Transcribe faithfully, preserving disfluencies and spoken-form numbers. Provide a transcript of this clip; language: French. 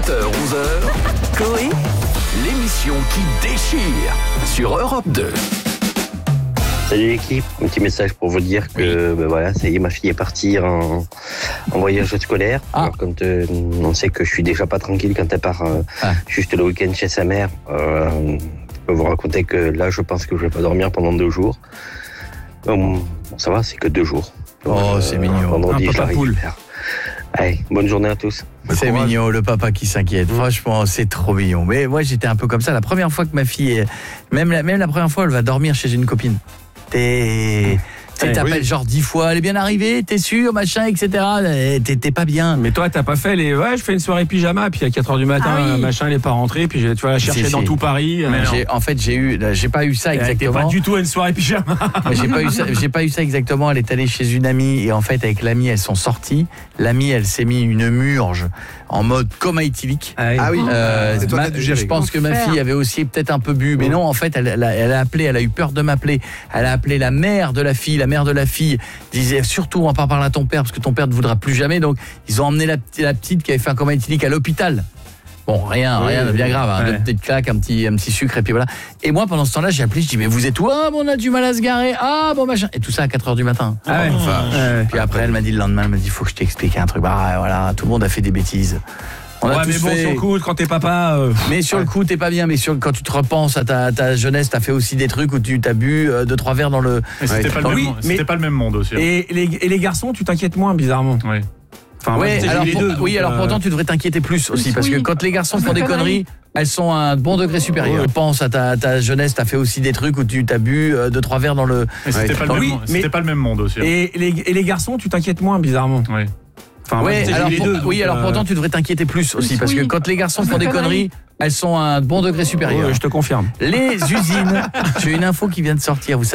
sept heures onze heures, Coé, l'émission qui déchire sur Europe deux. Salut l'équipe, un petit message pour vous dire que oui. ben voilà, ça y est, ma fille est partie en, en voyage scolaire. Ah. Alors quand euh, on sait que je suis déjà pas tranquille quand elle part euh, ah. juste le week-end chez sa mère, euh, je peux vous raconter que là je pense que je vais pas dormir pendant deux jours. Bon, ça va, c'est que deux jours. Donc, oh, c'est euh, mignon. Vendredi, un papa poule. Allez, bonne journée à tous. C'est mignon, le papa qui s'inquiète. Mmh. Franchement, c'est trop mignon. Mais moi, j'étais un peu comme ça. La première fois que ma fille, est... même, la, même la première fois, elle va dormir chez une copine. T'es... Tu t'appelles oui. genre dix fois, elle est bien arrivée, t'es sûr, machin, et cetera. T'es, t'es pas bien. Mais toi, t'as pas fait les. Ouais, je fais une soirée pyjama, puis à quatre heures du matin, ah oui. machin, elle est pas rentrée, puis tu vas la chercher si, dans si. tout Paris. J'ai, en fait, j'ai eu, j'ai pas eu ça exactement. T'es pas du tout à une soirée pyjama. j'ai pas eu ça, j'ai pas eu ça exactement. Elle est allée chez une amie, et en fait, avec l'amie, elles sont sorties. L'amie, elle s'est mis une murge en mode coma éthylique. Ah oui. Ah oui. Euh, toi, ma, gérer, je pense que ma fille avait aussi peut-être un peu bu, mais non, en fait, elle, elle, a, elle a appelé, elle a eu peur de m'appeler. Elle a appelé la mère de la fille, la mère de la fille. Disait surtout en parlant à ton père parce que ton père ne voudra plus jamais, donc ils ont emmené la, la petite qui avait fait un coma éthylique à l'hôpital. Bon, rien, oui, rien de bien grave, hein, ouais. Deux petites claques, un petit, un petit sucre et puis voilà. Et moi pendant ce temps-là j'ai appelé, je dis mais vous êtes où? Ah bon, on a du mal à se garer, ah bon machin, et tout ça à quatre heures du matin. Ah ouais. Enfin, ouais. Puis après elle m'a dit le lendemain, elle m'a dit faut que je t'explique un truc. Bah voilà, tout le monde a fait des bêtises. On a ouais, mais bon, fait... sur le coup, quand t'es papa... Euh... Mais sur ouais. le coup, t'es pas bien. Mais sur, quand tu te repenses à ta, ta jeunesse, t'as fait aussi des trucs où tu t'as bu euh, deux, trois verres dans le... Mais c'était, ouais. pas, le oui, même, c'était pas le même monde aussi. Et les, et les garçons, tu t'inquiètes moins, bizarrement. Oui. Enfin, ouais, ouais alors, les pour, deux, oui, alors euh... pourtant, tu devrais t'inquiéter plus aussi. Parce oui. que quand les garçons font des conneries, elles sont à un bon degré supérieur. Ouais. Pense à ta, ta jeunesse, t'as fait aussi des trucs où tu t'as bu euh, deux, trois verres dans le... Mais c'était, ouais. pas, le oui, même, mais... c'était pas le même monde aussi. Et les, et les garçons, tu t'inquiètes moins, bizarrement. Oui. Enfin, ouais, alors, pour, deux, oui, alors euh... pourtant tu devrais t'inquiéter plus aussi parce oui. que quand les garçons font des conneries, elles sont à un bon degré supérieur. Oui, je te confirme. Les usines, j'ai une info qui vient de sortir, vous savez.